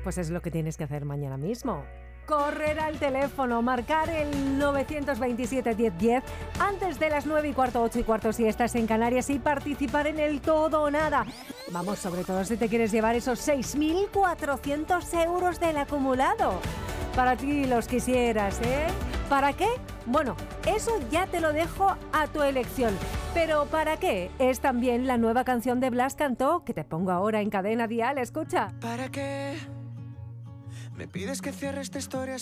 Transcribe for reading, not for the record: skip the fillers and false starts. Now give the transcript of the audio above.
Pues es lo que tienes que hacer mañana mismo. Correr al teléfono, marcar el 927 10 10 antes de las 9:15, 8:15 si estás en Canarias y participar en el todo o nada. Vamos, sobre todo si te quieres llevar esos 6.400 euros del acumulado. Para ti los quisieras, ¿eh? ¿Para qué? Bueno, eso ya te lo dejo a tu elección. Pero ¿para qué? Es también la nueva canción de Blas Cantó, que te pongo ahora en Cadena Dial, escucha. ¿Para qué me pides que cierre esta historia?